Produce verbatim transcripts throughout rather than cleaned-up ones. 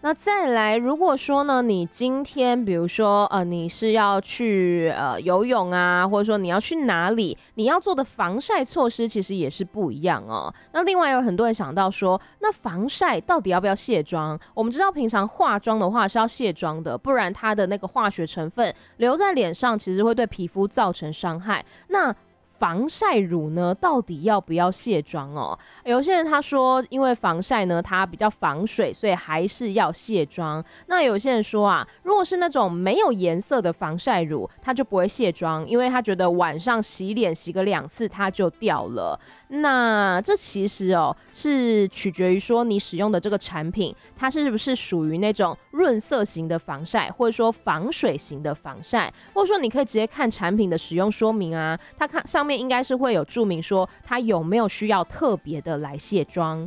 那再来，如果说呢，你今天比如说呃，你是要去呃游泳啊，或者说你要去哪里，你要做的防晒措施其实也是不一样哦。那另外有很多人想到说，那防晒到底要不要卸妆？我们知道平常化妆的话是要卸妆的，不然它的那个化学成分留在脸上，其实会对皮肤造成伤害。那防晒乳呢，到底要不要卸妆哦？有些人他说，因为防晒呢，它比较防水，所以还是要卸妆。那有些人说啊，如果是那种没有颜色的防晒乳，它就不会卸妆，因为他觉得晚上洗脸洗个两次它就掉了。那这其实哦是取决于说你使用的这个产品，它是不是属于那种润色型的防晒，或者说防水型的防晒，或者说你可以直接看产品的使用说明啊，它看上面应该是会有注明说它有没有需要特别的来卸妆。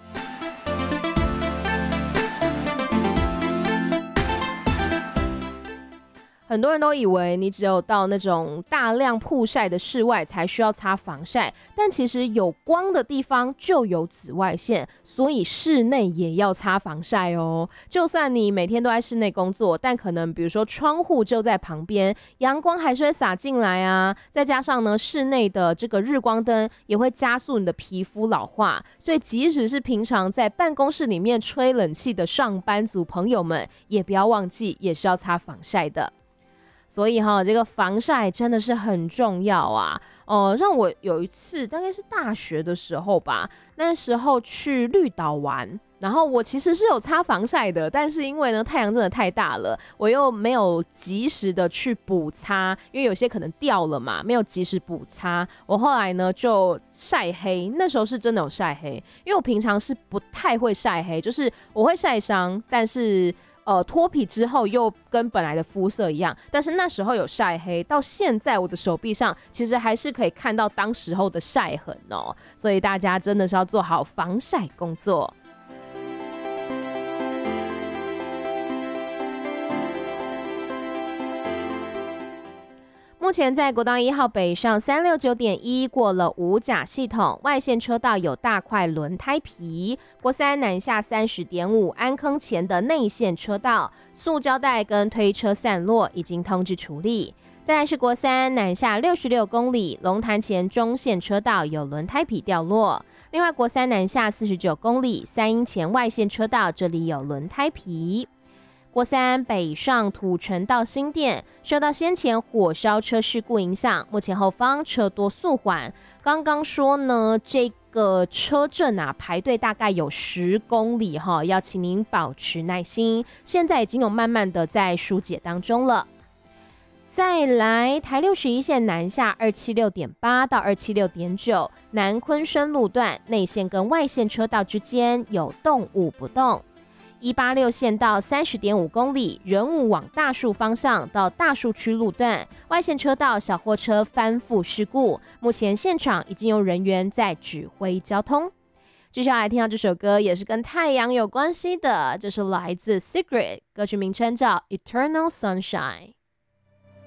很多人都以为你只有到那种大量曝晒的室外才需要擦防晒，但其实有光的地方就有紫外线，所以室内也要擦防晒哦。就算你每天都在室内工作，但可能比如说窗户就在旁边，阳光还是会洒进来啊。再加上呢，室内的这个日光灯也会加速你的皮肤老化，所以即使是平常在办公室里面吹冷气的上班族朋友们，也不要忘记也是要擦防晒的。所以哈，这个防晒真的是很重要啊。哦、呃，像我有一次大概是大学的时候吧，那时候去绿岛玩，然后我其实是有擦防晒的，但是因为呢太阳真的太大了，我又没有及时的去补擦，因为有些可能掉了嘛，没有及时补擦，我后来呢就晒黑，那时候是真的有晒黑，因为我平常是不太会晒黑，就是我会晒伤，但是呃，脱皮之后又跟本来的肤色一样，但是那时候有晒黑，到现在我的手臂上其实还是可以看到当时候的晒痕哦，所以大家真的是要做好防晒工作。目前在国道一号北上三六九点一过了五甲系统，外线车道有大块轮胎皮。国三南下三十点五安坑前的内线车道，塑胶袋跟推车散落，已经通知处理。再来是国三南下六十六公里，龙潭前中线车道有轮胎皮掉落。另外国三南下四十九公里，三英前外线车道这里有轮胎皮。国三北上土城到新店，受到先前火烧车事故影响，目前后方车多速缓。刚刚说呢，这个车阵啊排队大概有十公里哈，要请您保持耐心。现在已经有慢慢的在疏解当中了。再来，台六十一线南下二七六点八到二七六点九，南昆生路段内线跟外线车道之间有动物不动。一八六线到三十点五公里，仁武往大树方向到大树区路段，外线车道小货车翻覆事故，目前现场已经有人员在指挥交通。接下来听到这首歌也是跟太阳有关系的，这是来自 Secret， 歌曲名称叫 Eternal Sunshine。